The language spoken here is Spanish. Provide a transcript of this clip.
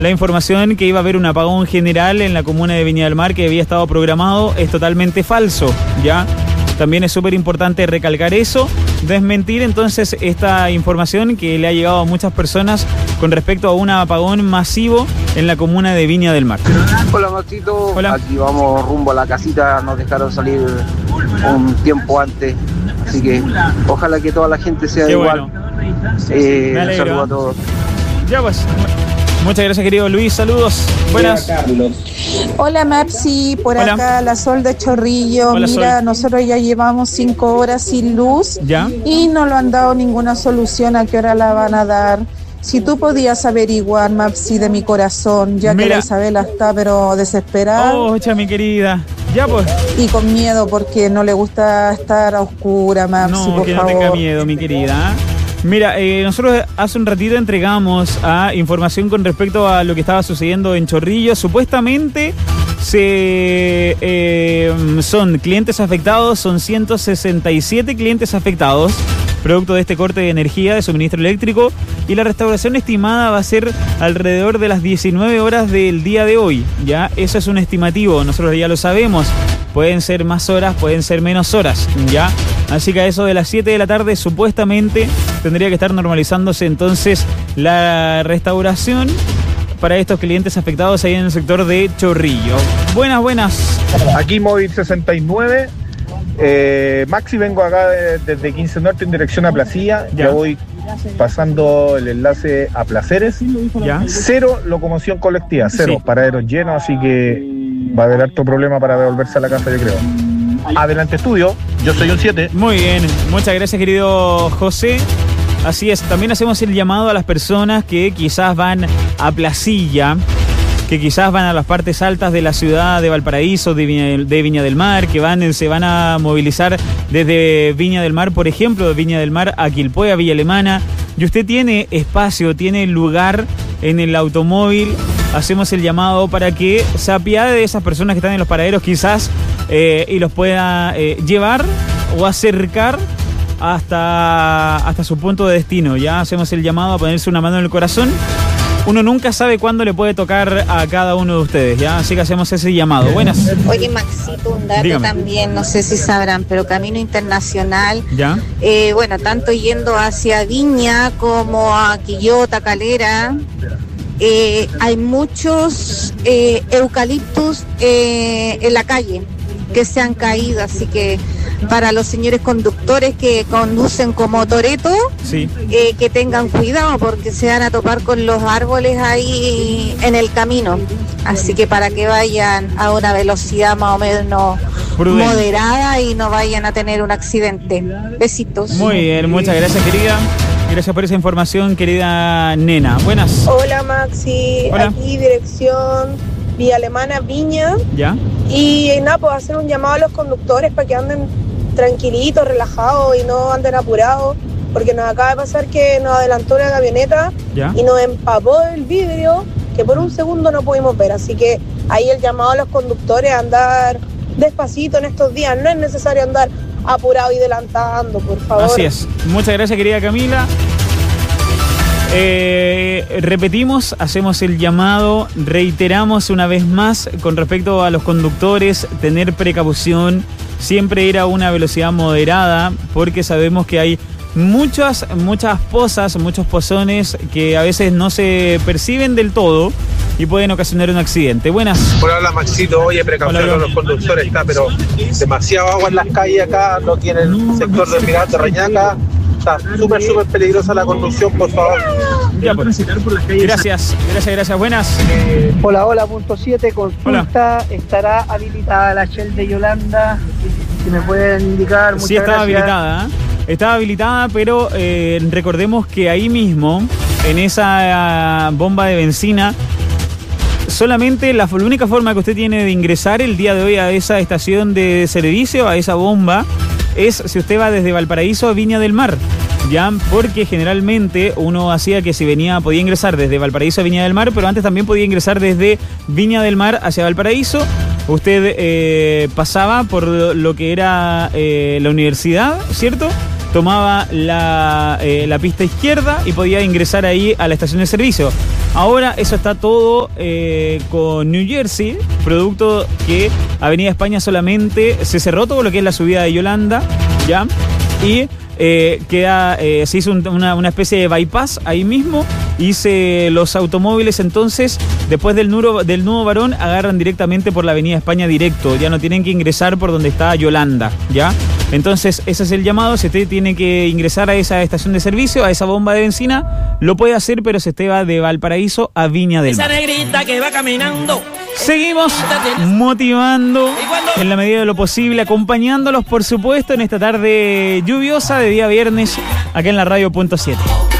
La información que iba a haber un apagón general en la comuna de Viña del Mar que había estado programado es totalmente falso, ¿ya? También es súper importante recalcar eso, desmentir entonces esta información que le ha llegado a muchas personas con respecto a un apagón masivo en la comuna de Viña del Mar. Hola Maxito, Hola. Aquí vamos rumbo a la casita, nos dejaron salir un tiempo antes, así que ojalá que toda la gente sea Qué igual. bueno. Me alegro. Saludos a todos. Ya pues, muchas gracias querido Luis, saludos, buenas. Hola Mapsi, por Hola. acá la Sol de Chorrillo. Hola, Mira, Sol. nosotros ya llevamos 5 horas sin luz ¿Ya? y no lo han dado ninguna solución. ¿A qué hora la van a dar? Si tú podías averiguar, Mapsi, de mi corazón, ya que Mira. la Isabela está pero desesperada Oh, mi querida. Ya pues, y con miedo porque no le gusta estar a oscura, Mapsi, no, por que no favor. tenga miedo mi querida. Mira, nosotros hace un ratito entregamos información con respecto a lo que estaba sucediendo en Chorrillos. Supuestamente son clientes afectados, son 167 clientes afectados, producto de este corte de energía de suministro eléctrico, y la restauración estimada va a ser alrededor de las 19 horas del día de hoy. Ya, eso es un estimativo, nosotros ya lo sabemos. Pueden ser más horas, pueden ser menos horas, ¿ya? Así que a eso de las 7 de la tarde supuestamente tendría que estar normalizándose entonces la restauración para estos clientes afectados ahí en el sector de Chorrillo. Buenas. Aquí Móvil 69. Maxi, vengo acá desde 15 Norte en dirección a Placilla. Ya voy pasando el enlace a Placeres. ¿Ya? Cero locomoción colectiva, cero Sí. paraderos llenos, así que va a haber harto problema para devolverse a la casa, yo creo. Adelante estudio, yo soy un 7. Muy bien, muchas gracias querido José. Así es, también hacemos el llamado a las personas que quizás van a Placilla, que quizás van a las partes altas de la ciudad de Valparaíso, de Viña del Mar, que se van a movilizar desde Viña del Mar, por ejemplo, de Viña del Mar a Quilpué, a Villa Alemana, y usted tiene espacio, tiene lugar en el automóvil. Hacemos el llamado para que se apiade de esas personas que están en los paraderos quizás y los pueda llevar o acercar hasta su punto de destino. Ya hacemos el llamado a ponerse una mano en el corazón. Uno nunca sabe cuándo le puede tocar a cada uno de ustedes, ¿ya? Así que hacemos ese llamado. Buenas. Oye, Maxito, un dato Dígame. también, no sé si sabrán, pero Camino Internacional, ¿Ya? bueno, tanto yendo hacia Viña como a Quillota, Calera, hay muchos eucaliptus en la calle que se han caído, así que para los señores conductores que conducen como Toreto, Sí. que tengan cuidado porque se van a topar con los árboles ahí en el camino, así que para que vayan a una velocidad más o menos Prudente. moderada y no vayan a tener un accidente. Besitos. Muy bien, muchas gracias querida. Gracias por esa información, querida nena. Buenas. Hola Maxi, Hola. aquí dirección Villa Alemana, Viña. ¿Ya? Y nada, pues hacer un llamado a los conductores para que anden tranquilitos, relajados y no anden apurados, porque nos acaba de pasar que nos adelantó una camioneta ¿Ya? y nos empapó el vidrio que por un segundo no pudimos ver. Así que ahí el llamado a los conductores a andar despacito en estos días. No es necesario andar apurado y adelantando, por favor. Así es. Muchas gracias, querida Camila. Repetimos, hacemos el llamado, reiteramos una vez más con respecto a los conductores, tener precaución, siempre ir a una velocidad moderada, porque sabemos que hay muchas pozas, muchos pozones que a veces no se perciben del todo y pueden ocasionar un accidente. Buenas. Hola Maxito, oye, precaución Hola, con los conductores, está, pero demasiado agua en las calles acá, no tiene el sector de Miranda, Reñaca, está súper peligrosa la conducción, por favor. Ya, pues. Gracias. Buenas. Hola, punto 7, consulta, ¿estará habilitada la Shell de Yolanda? Si me pueden indicar, muchas Sí, estaba gracias. habilitada, ¿eh? Estaba habilitada, pero recordemos que ahí mismo, en esa bomba de benzina, solamente la única forma que usted tiene de ingresar el día de hoy a esa estación de servicio, a esa bomba, es si usted va desde Valparaíso a Viña del Mar. Ya, porque generalmente uno hacía que si podía ingresar desde Valparaíso a Viña del Mar, pero antes también podía ingresar desde Viña del Mar hacia Valparaíso, usted pasaba por lo que era la universidad, ¿cierto? Tomaba la pista izquierda y podía ingresar ahí a la estación de servicio. Ahora eso está todo con New Jersey, producto que Avenida España solamente se cerró todo lo que es la subida de Yolanda, ¿ya? Y se hizo una especie de bypass ahí mismo, y los automóviles entonces, después del nudo Barón, agarran directamente por la Avenida España directo, ya no tienen que ingresar por donde está Yolanda, ¿ya? Entonces ese es el llamado. Si usted tiene que ingresar a esa estación de servicio, a esa bomba de benzina, lo puede hacer, pero si usted va de Valparaíso a Viña del Mar. Esa negrita que va caminando. Seguimos motivando en la medida de lo posible, acompañándolos por supuesto en esta tarde lluviosa de día viernes acá en la Radio Punto 7.